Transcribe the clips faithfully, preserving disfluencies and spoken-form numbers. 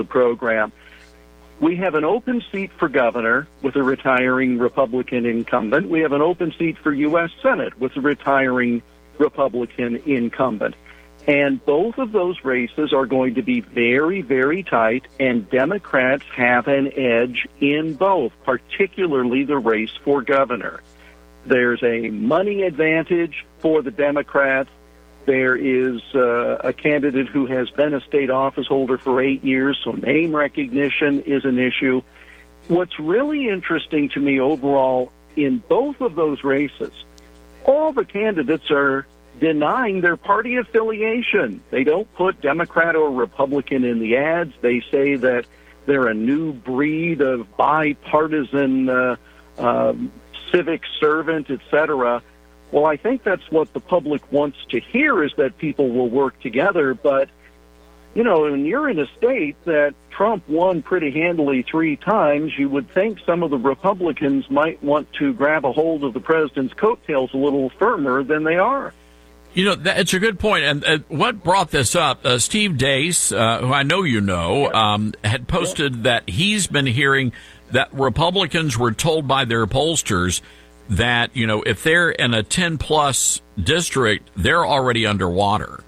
the program. We have an open seat for governor with a retiring Republican incumbent. We have an open seat for U S Senate with a retiring Republican incumbent. And both of those races are going to be very, very tight, and Democrats have an edge in both, particularly the race for governor. There's a money advantage for the Democrats. There is uh, a candidate who has been a state office holder for eight years, so name recognition is an issue. What's really interesting to me overall in both of those races, all the candidates are denying their party affiliation. They don't put Democrat or Republican in the ads. They say that they're a new breed of bipartisan uh, um, civic servant, et cetera. Well, I think that's what the public wants to hear, is that people will work together. But, you know, when you're in a state that Trump won pretty handily three times, you would think some of the Republicans might want to grab a hold of the president's coattails a little firmer than they are. You know, that's a good point. And uh, what brought this up, uh, Steve Deace, uh, who I know you know, um, had posted that he's been hearing that Republicans were told by their pollsters that, you know, if they're in a ten-plus district, they're already underwater.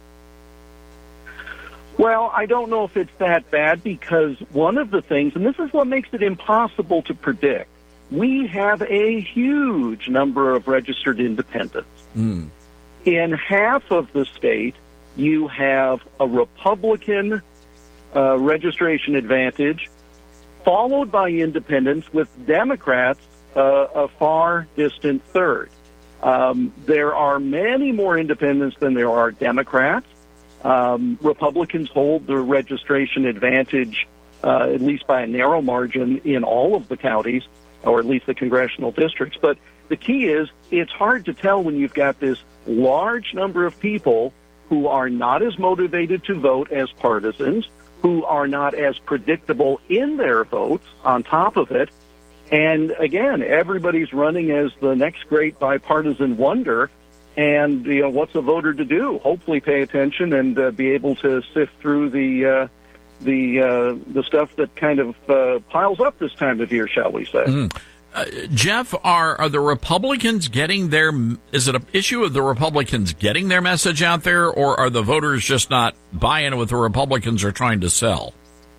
Well, I don't know if it's that bad, because one of the things, and this is what makes it impossible to predict, we have a huge number of registered independents. Mm. In half of the state, you have a Republican uh, registration advantage, followed by independents, with Democrats uh, a far distant third. Um, there are many more independents than there are Democrats. Um, Republicans hold the registration advantage, uh, at least by a narrow margin, in all of the counties, or at least the congressional districts. But the key is, it's hard to tell when you've got this large number of people who are not as motivated to vote as partisans, who are not as predictable in their votes on top of it. And again, everybody's running as the next great bipartisan wonder. And, you know, what's a voter to do? Hopefully pay attention and uh, be able to sift through the uh, the uh, the stuff that kind of uh, piles up this time of year, shall we say. Mm. Uh, Jeff, are are the Republicans getting their, is it an issue of the Republicans getting their message out there, or are the voters just not buying what the Republicans are trying to sell?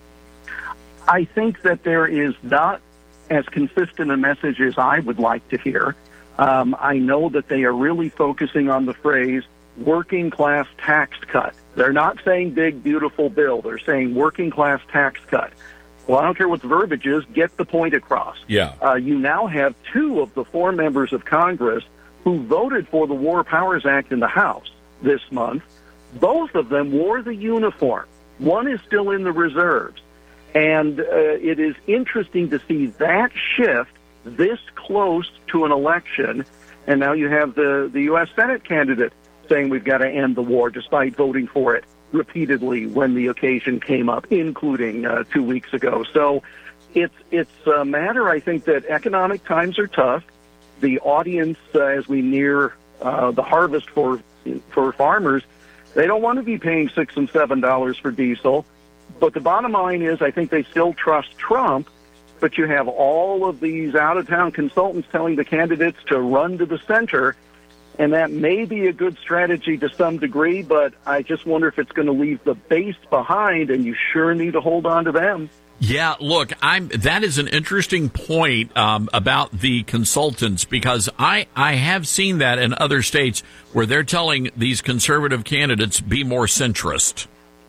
I think that there is not as consistent a message as I would like to hear. Um, I know that they are really focusing on the phrase working class tax cut. They're not saying big, beautiful bill. They're saying working class tax cut. Well, I don't care what the verbiage is, get the point across. Yeah. Uh, you now have two of the four members of Congress who voted for the War Powers Act in the House this month. Both of them wore the uniform. One is still in the reserves. And uh, it is interesting to see that shift this close to an election. And now you have the, the U S Senate candidate saying we've got to end the war, despite voting for it repeatedly when the occasion came up, including uh, two weeks ago. So it's it's a matter, I think, that economic times are tough. The audience, uh, as we near uh, the harvest for for farmers, they don't want to be paying six and seven dollars for diesel. But the bottom line is, I think they still trust Trump. But you have all of these out-of-town consultants telling the candidates to run to the center. And that may be a good strategy to some degree, but I just wonder if it's going to leave the base behind, and you sure need to hold on to them. Yeah, look, I'm. That is an interesting point um, about the consultants, because I, I have seen that in other states where they're telling these conservative candidates be more centrist.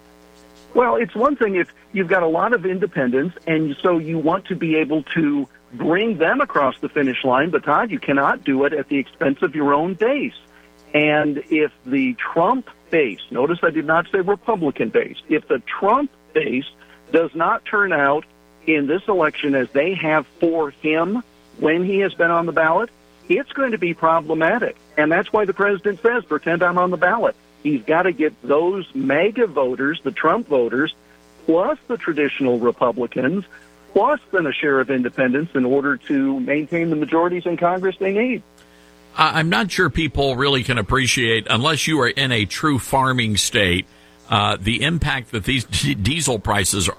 Well, it's one thing if you've got a lot of independents, and so you want to be able to bring them across the finish line, but Todd, you cannot do it at the expense of your own base. And if the Trump base, notice I did not say Republican base, if the Trump base does not turn out in this election as they have for him when he has been on the ballot, it's going to be problematic. And that's why the president says, pretend I'm on the ballot. He's got to get those MAGA voters, the Trump voters, plus the traditional Republicans, plus then a share of independents, in order to maintain the majorities in Congress they need. I'm not sure people really can appreciate, unless you are in a true farming state, uh, the impact that these d- diesel prices